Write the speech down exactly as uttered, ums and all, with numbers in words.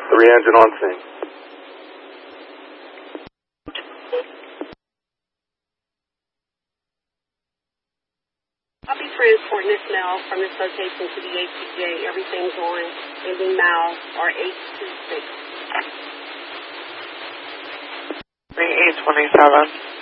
Three engine on scene. I'll be transporting this mail from this location to the A T J. Everything's on. Ending mail are eight two six. three eight twenty-seven.